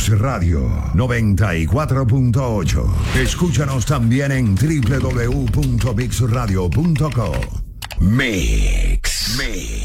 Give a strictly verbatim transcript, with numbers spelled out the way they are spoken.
Mix Radio noventa y cuatro punto ocho. Escúchanos también en doble u doble u doble u punto mix radio punto com. Mix. Mix.